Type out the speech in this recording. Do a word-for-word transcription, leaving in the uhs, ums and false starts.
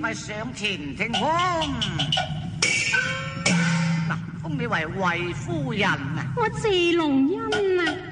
咪上田聽風。嗱，封你為衛夫人啊！ 我謝龍恩啊！